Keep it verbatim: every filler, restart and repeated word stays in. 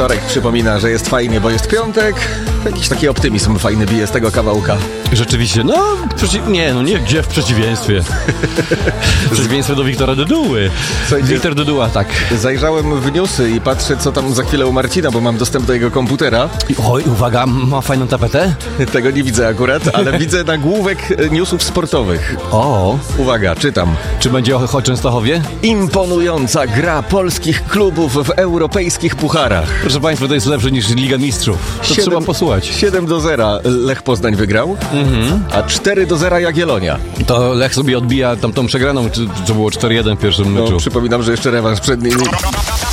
Wtorek przypomina, że jest fajnie, bo jest piątek. Jakiś taki optymizm fajny bije z tego kawałka. Rzeczywiście, no, przeci- nie, no nie, gdzie w przeciwieństwie. W przeciwieństwie do Wiktora Duduły. Słuchajcie, Wiktor Duduła, tak. Zajrzałem w newsy i patrzę, co tam za chwilę u Marcina, bo mam dostęp do jego komputera. Oj, uwaga, ma fajną tapetę? Tego nie widzę akurat, ale widzę nagłówek newsów sportowych. O, Uwaga, czytam. czy będzie o Częstochowie? Imponująca gra polskich klubów w europejskich pucharach. Proszę Państwa, to jest lepsze niż Liga Mistrzów. To Siedem- trzeba posłuchać. siedem do zera Lech Poznań wygrał, Mhm. a cztery do zera Jagiellonia. To Lech sobie odbija tam tą przegraną, czy to było cztery jeden w pierwszym No, meczu. przypominam, że jeszcze rewanż przed nimi.